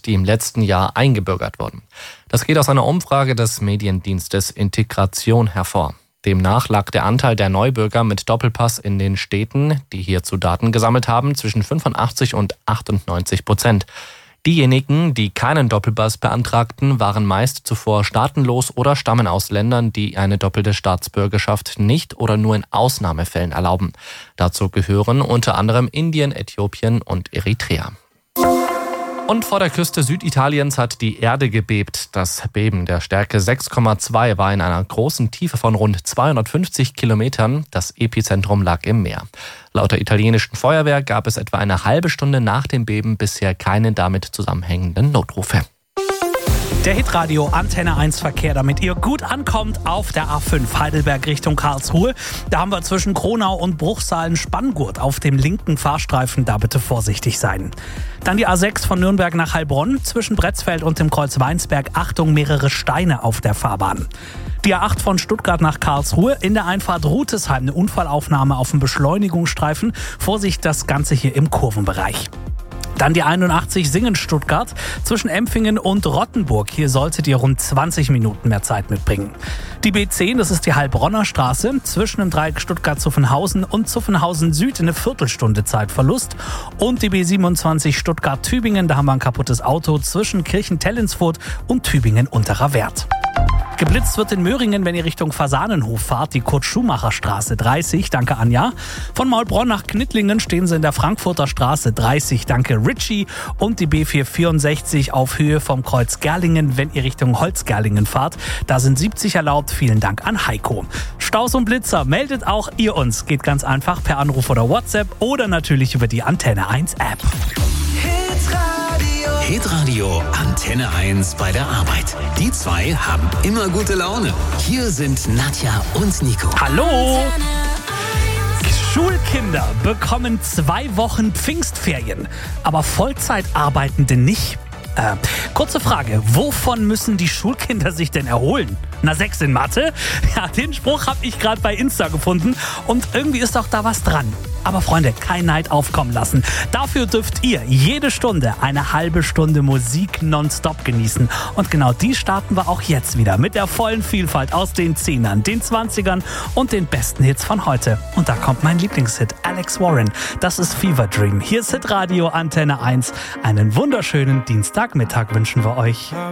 die im letzten Jahr eingebürgert wurden. Das geht aus einer Umfrage des Mediendienstes Integration hervor. Demnach lag der Anteil der Neubürger mit Doppelpass in den Städten, die hierzu Daten gesammelt haben, zwischen 85% und 98%. Diejenigen, die keinen Doppelpass beantragten, waren meist zuvor staatenlos oder stammen aus Ländern, die eine doppelte Staatsbürgerschaft nicht oder nur in Ausnahmefällen erlauben. Dazu gehören unter anderem Indien, Äthiopien und Eritrea. Und vor der Küste Süditaliens hat die Erde gebebt. Das Beben der Stärke 6,2 war in einer großen Tiefe von rund 250 Kilometern. Das Epizentrum lag im Meer. Laut der italienischen Feuerwehr gab es etwa eine halbe Stunde nach dem Beben bisher keine damit zusammenhängenden Notrufe. Der Hitradio Antenne 1 Verkehr, damit ihr gut ankommt auf der A5 Heidelberg Richtung Karlsruhe. Da haben wir zwischen Kronau und Bruchsal Spanngurt auf dem linken Fahrstreifen, da bitte vorsichtig sein. Dann die A6 von Nürnberg nach Heilbronn, zwischen Bretzfeld und dem Kreuz Weinsberg, Achtung, mehrere Steine auf der Fahrbahn. Die A8 von Stuttgart nach Karlsruhe, in der Einfahrt Rutesheim eine Unfallaufnahme auf dem Beschleunigungsstreifen. Vorsicht, das Ganze hier im Kurvenbereich. Dann die 81 Singen-Stuttgart zwischen Empfingen und Rottenburg. Hier solltet ihr rund 20 Minuten mehr Zeit mitbringen. Die B10, das ist die Heilbronner Straße, zwischen dem Dreieck Stuttgart-Zuffenhausen und Zuffenhausen-Süd eine Viertelstunde Zeitverlust. Und die B27 Stuttgart-Tübingen, da haben wir ein kaputtes Auto zwischen Kirchen-Tellinsfurt und Tübingen-Unterer Wert. Geblitzt wird in Möhringen, wenn ihr Richtung Fasanenhof fahrt, die Kurt-Schumacher-Straße 30, danke Anja. Von Maulbronn nach Knittlingen stehen sie in der Frankfurter Straße 30, danke Richie. Und die B464 auf Höhe vom Kreuz Gerlingen, wenn ihr Richtung Holzgerlingen fahrt. Da sind 70 erlaubt, vielen Dank an Heiko. Staus und Blitzer, meldet auch ihr uns. Geht ganz einfach per Anruf oder WhatsApp oder natürlich über die Antenne 1 App. Hitradio Antenne 1 bei der Arbeit. Die zwei haben immer gute Laune. Hier sind Nadja und Nico. Hallo! Schulkinder bekommen 2 Wochen Pfingstferien, aber Vollzeitarbeitende nicht. Kurze Frage, wovon müssen die Schulkinder sich denn erholen? Na, 6 in Mathe? Ja, den Spruch habe ich gerade bei Insta gefunden und irgendwie ist auch da was dran. Aber Freunde, kein Neid aufkommen lassen. Dafür dürft ihr jede Stunde eine halbe Stunde Musik nonstop genießen. Und genau die starten wir auch jetzt wieder mit der vollen Vielfalt aus den 10ern, den 20ern und den besten Hits von heute. Und da kommt mein Lieblingshit, Alex Warren. Das ist Fever Dream. Hier ist Hitradio Antenne 1. Einen wunderschönen Dienstagmittag wünschen wir euch.